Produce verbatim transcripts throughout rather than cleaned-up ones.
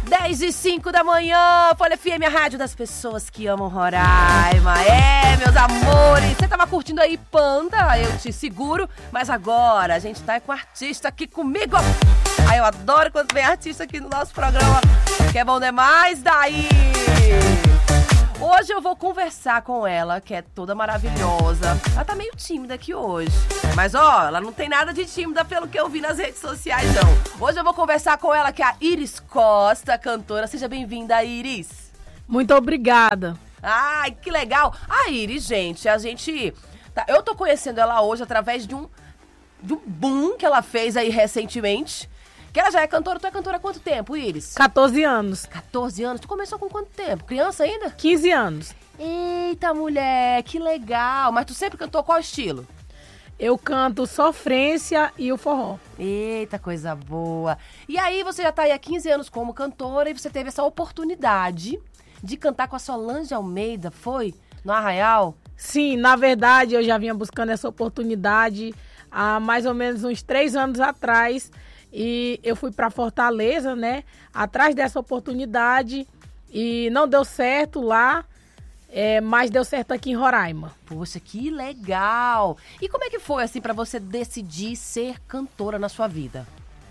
dez e cinco da manhã, Folha F M, a rádio das pessoas que amam Roraima. É, meus amores, você tava curtindo aí Panda, eu te seguro, mas agora a gente tá com um artista aqui comigo. Ai, eu adoro quando vem artista aqui no nosso programa, que é bom demais, daí. Hoje eu vou conversar com ela, que é toda maravilhosa. Ela tá meio tímida aqui hoje. Mas, ó, ela não tem nada de tímida pelo que eu vi nas redes sociais, não. Hoje eu vou conversar com ela, que é a Iris Costa, cantora. Seja bem-vinda, Iris. Muito obrigada. Ai, que legal. A Iris, gente, a gente... Tá, eu tô conhecendo ela hoje através de um, de um boom que ela fez aí recentemente. Que ela já é cantora. Tu é cantora há quanto tempo, Iris? catorze anos. catorze anos? Tu começou com quanto tempo? Criança ainda? quinze anos. Eita, mulher, que legal. Mas tu sempre cantou qual estilo? Eu canto sofrência e o forró. Eita, coisa boa. E aí, você já tá aí há quinze anos como cantora e você teve essa oportunidade de cantar com a Solange Almeida, foi? No Arraial? Sim, na verdade, eu já vinha buscando essa oportunidade há mais ou menos uns três anos atrás. E eu fui para Fortaleza, né, atrás dessa oportunidade e não deu certo lá, é, mas deu certo aqui em Roraima. Poxa, que legal! E como é que foi, assim, para você decidir ser cantora na sua vida?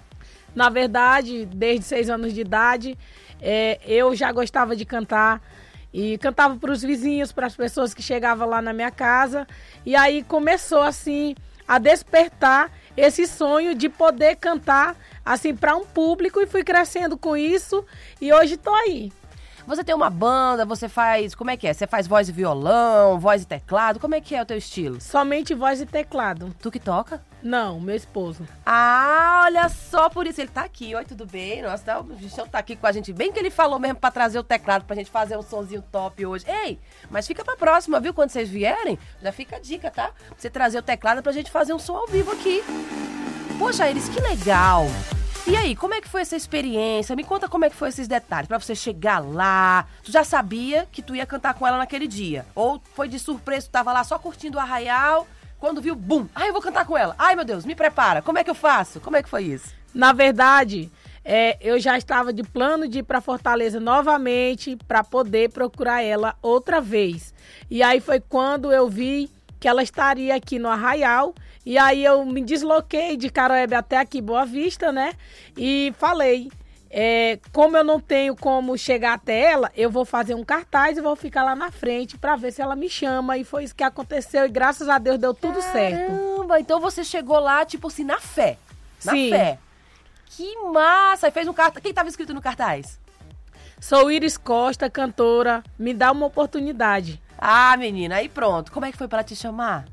Na verdade, desde seis anos de idade, é, eu já gostava de cantar e cantava para os vizinhos, para as pessoas que chegavam lá na minha casa. E aí começou, assim, a despertar esse sonho de poder cantar assim para um público e fui crescendo com isso e hoje tô aí. Você tem uma banda, você faz, como é que é? Você faz voz e violão, voz e teclado, como é que é o teu estilo? Somente voz e teclado. Tu que toca? Não, meu esposo. Ah, olha só, por isso ele tá aqui. Oi, tudo bem? Nossa, o bichão tá aqui com a gente, bem que ele falou mesmo pra trazer o teclado pra gente fazer um sonzinho top hoje. Ei, mas fica pra próxima, viu? Quando vocês vierem, já fica a dica, tá? Pra você trazer o teclado pra gente fazer um som ao vivo aqui. Poxa, Iris, que legal! E aí, como é que foi essa experiência? Me conta como é que foi esses detalhes, pra você chegar lá. Tu já sabia que tu ia cantar com ela naquele dia? Ou foi de surpresa, tu tava lá só curtindo o Arraial, quando viu, bum! Ai, eu vou cantar com ela. Ai, meu Deus, me prepara. Como é que eu faço? Como é que foi isso? Na verdade, é, eu já estava de plano de ir para Fortaleza novamente para poder procurar ela outra vez. E aí foi quando eu vi que ela estaria aqui no Arraial. E aí eu me desloquei de Caroebe até aqui, Boa Vista, né? E falei, é, como eu não tenho como chegar até ela, eu vou fazer um cartaz e vou ficar lá na frente para ver se ela me chama. E foi isso que aconteceu e graças a Deus deu tudo certo. Caramba, então você chegou lá, tipo assim, na fé. Na Sim. fé. Que massa! E fez um cartaz. Quem estava escrito no cartaz? Sou Iris Costa, cantora. Me dá uma oportunidade. Ah, menina, aí pronto. Como é que foi para ela te chamar?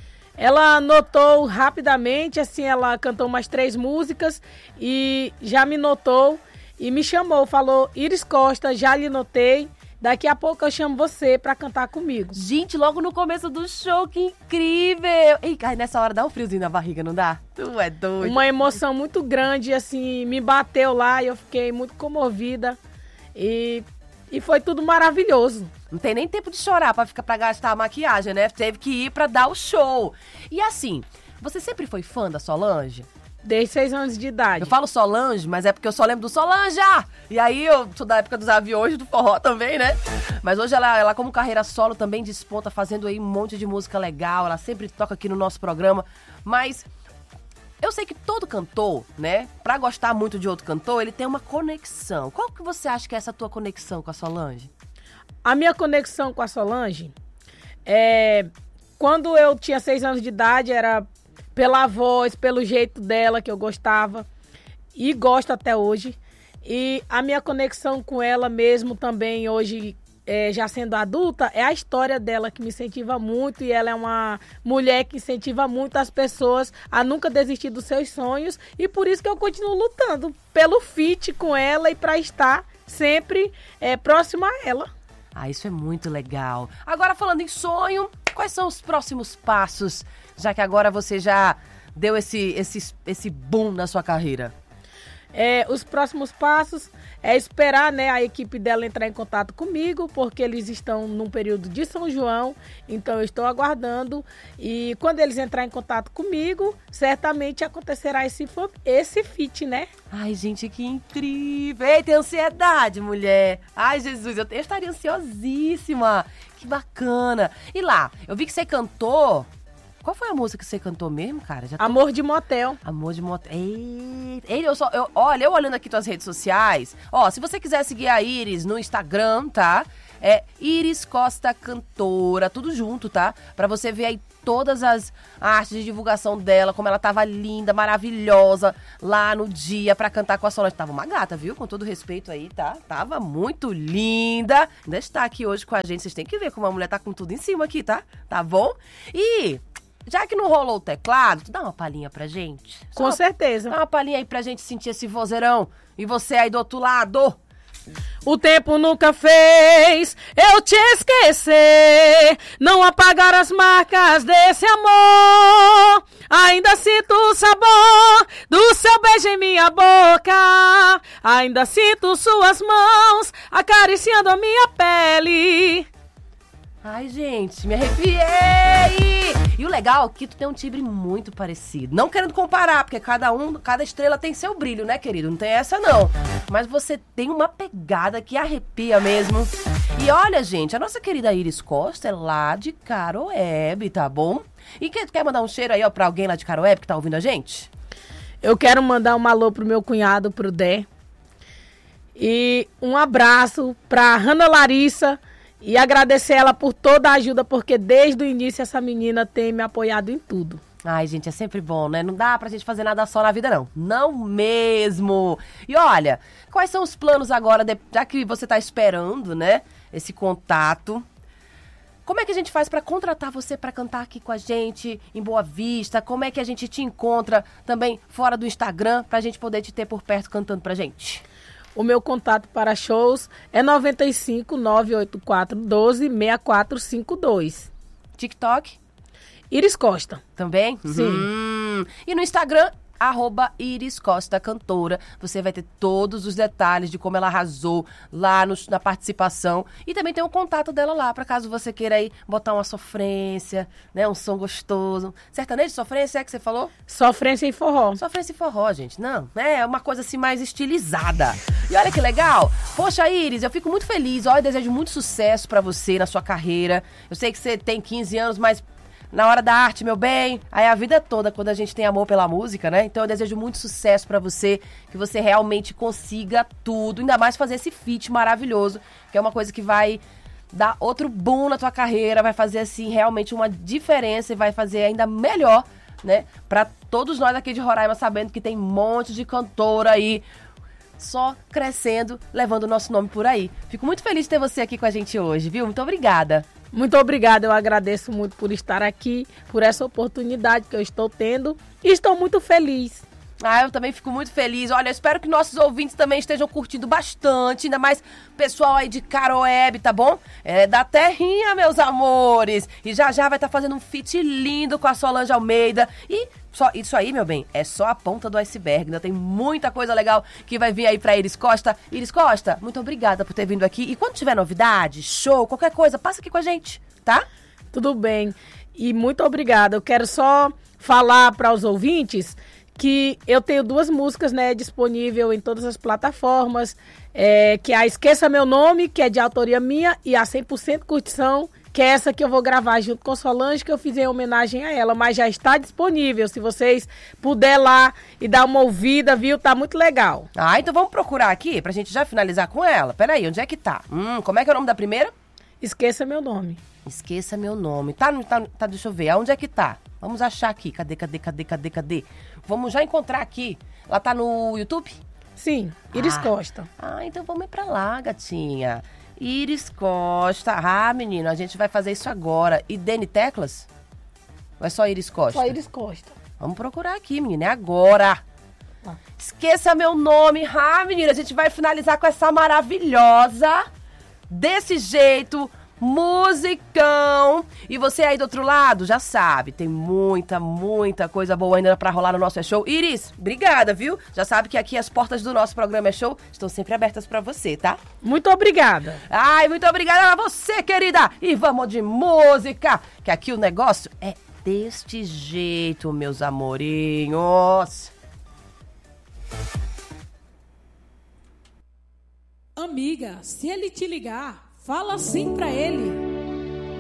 Ela notou rapidamente, assim, ela cantou umas três músicas e já me notou e me chamou, falou, Iris Costa, já lhe notei, daqui a pouco eu chamo você pra cantar comigo. Gente, logo no começo do show, que incrível! Ei, cara, nessa hora dá um friozinho na barriga, não dá? Tu é doido. Uma emoção muito grande, assim, me bateu lá e eu fiquei muito comovida e, e foi tudo maravilhoso. Não tem nem tempo de chorar pra ficar pra gastar a maquiagem, né? Teve que ir pra dar o show. E assim, você sempre foi fã da Solange? Desde seis anos de idade. Eu falo Solange, mas é porque eu só lembro do Solange! E aí eu sou da época dos aviões, do forró também, né? Mas hoje ela, ela como carreira solo também desponta, fazendo aí um monte de música legal. Ela sempre toca aqui no nosso programa. Mas eu sei que todo cantor, né? Pra gostar muito de outro cantor, ele tem uma conexão. Qual que você acha que é essa tua conexão com a Solange? A minha conexão com a Solange, é, quando eu tinha seis anos de idade, era pela voz, pelo jeito dela que eu gostava e gosto até hoje. E a minha conexão com ela mesmo também hoje, é, já sendo adulta, é a história dela que me incentiva muito e ela é uma mulher que incentiva muito as pessoas a nunca desistir dos seus sonhos e por isso que eu continuo lutando pelo feat com ela e para estar sempre é, próxima a ela. Ah, isso é muito legal. Agora, falando em sonho, quais são os próximos passos, já que agora você já deu esse, esse, esse boom na sua carreira? É, os próximos passos é esperar, né, a equipe dela entrar em contato comigo, porque eles estão num período de São João, então eu estou aguardando. E quando eles entrarem em contato comigo, certamente acontecerá esse, esse feat, né? Ai, gente, que incrível! Ei, tem ansiedade, mulher! Ai, Jesus, eu, eu estaria ansiosíssima! Que bacana! E lá, eu vi que você cantou... Qual foi a música que você cantou mesmo, cara? Já tô... Amor de Motel. Amor de Motel. Ei, ei, eu só, eu, olha, eu olhando aqui tuas redes sociais, ó, se você quiser seguir a Iris no Instagram, tá? É Iris Costa Cantora, tudo junto, tá? Pra você ver aí todas as artes de divulgação dela, como ela tava linda, maravilhosa lá no dia pra cantar com a Solange. Tava uma gata, viu? Com todo respeito aí, tá? Tava muito linda. Ainda está aqui hoje com a gente. Vocês têm que ver como a mulher tá com tudo em cima aqui, tá? Tá bom? E... já que não rolou o teclado, tu dá uma palhinha pra gente? Só Com uma, certeza. Dá uma palhinha aí pra gente sentir esse vozeirão. E você aí do outro lado. O tempo nunca fez eu te esquecer, não apagar as marcas desse amor. Ainda sinto o sabor do seu beijo em minha boca. Ainda sinto suas mãos acariciando a minha pele. Ai, gente, me arrepiei! E o legal é que tu tem um timbre muito parecido. Não querendo comparar, porque cada um, cada estrela tem seu brilho, né, querido? Não tem essa, não. Mas você tem uma pegada que arrepia mesmo. E olha, gente, a nossa querida Iris Costa é lá de Caroebe, tá bom? E quer, quer mandar um cheiro aí, ó, pra alguém lá de Caroebe que tá ouvindo a gente? Eu quero mandar um alô pro meu cunhado, pro Dé. E um abraço pra Hanna Larissa. E agradecer ela por toda a ajuda, porque desde o início essa menina tem me apoiado em tudo. Ai, gente, é sempre bom, né? Não dá pra gente fazer nada só na vida, não. Não mesmo! E olha, quais são os planos agora, de... já que você tá esperando, né, esse contato? Como é que a gente faz pra contratar você pra cantar aqui com a gente em Boa Vista? Como é que a gente te encontra também fora do Instagram pra gente poder te ter por perto cantando pra gente? O meu contato para shows é noventa e cinco, nove oito quatro, doze, seis quatro cinco dois. TikTok? Iris Costa. Também? Sim. Hum. E no Instagram, arroba Iris Costa Cantora. Você vai ter todos os detalhes de como ela arrasou lá no, na participação. E também tem o contato dela lá, para caso você queira aí botar uma sofrência, né? Um som gostoso. Sertanejo, sofrência, é que você falou? Sofrência e forró. Sofrência e forró, gente. Não, é uma coisa assim mais estilizada. E olha que legal. Poxa, Iris, eu fico muito feliz. Olha, eu desejo muito sucesso para você na sua carreira. Eu sei que você tem quinze anos, mas... na hora da arte, meu bem, aí a vida toda, quando a gente tem amor pela música, né? Então eu desejo muito sucesso pra você, que você realmente consiga tudo, ainda mais fazer esse feat maravilhoso, que é uma coisa que vai dar outro boom na tua carreira, vai fazer, assim, realmente uma diferença e vai fazer ainda melhor, né? Pra todos nós aqui de Roraima, sabendo que tem um monte de cantora aí, só crescendo, levando o nosso nome por aí. Fico muito feliz de ter você aqui com a gente hoje, viu? Muito obrigada. Muito obrigada, eu agradeço muito por estar aqui, por essa oportunidade que eu estou tendo e estou muito feliz. Ah, eu também fico muito feliz. Olha, eu espero que nossos ouvintes também estejam curtindo bastante, ainda mais pessoal aí de Caroebe, tá bom? É da terrinha, meus amores. E já já vai estar tá fazendo um feat lindo com a Solange Almeida. E só, isso aí, meu bem, é só a ponta do iceberg. Ainda tem muita coisa legal que vai vir aí pra Iris Costa. Iris Costa, muito obrigada por ter vindo aqui. E quando tiver novidade, show, qualquer coisa, passa aqui com a gente, tá? Tudo bem. E muito obrigada. Eu quero só falar para os ouvintes que eu tenho duas músicas, né, disponível em todas as plataformas, é, que é a Esqueça Meu Nome, que é de autoria minha, e a cem por cento Curtição, que é essa que eu vou gravar junto com Solange, que eu fiz em homenagem a ela, mas já está disponível, se vocês puderem lá e dar uma ouvida, viu, tá muito legal. Ah, então vamos procurar aqui, pra gente já finalizar com ela. Peraí, onde é que tá? Hum, como é que é o nome da primeira? Esqueça Meu Nome. Esqueça Meu Nome. Tá, tá, tá, deixa eu ver, aonde é que tá? Vamos achar aqui, cadê, cadê, cadê, cadê, cadê? Vamos já encontrar aqui. Ela tá no YouTube? Sim, Iris ah. Costa. Ah, então vamos ir pra lá, gatinha. Iris Costa. Ah, menino, a gente vai fazer isso agora. E Dani Teclas? Ou é só Iris Costa? Só Iris Costa. Vamos procurar aqui, menina, é agora. Ah. Esqueça Meu Nome. Ah, menina, a gente vai finalizar com essa maravilhosa, desse jeito, musicão. E você aí do outro lado, já sabe, tem muita, muita coisa boa ainda pra rolar no nosso É Show. Iris, obrigada, viu? Já sabe que aqui as portas do nosso programa É Show estão sempre abertas pra você, tá? Muito obrigada. Ai, muito obrigada a você, querida. E vamos de música, que aqui o negócio é deste jeito, meus amorinhos. Amiga, se ele te ligar, fala assim pra ele.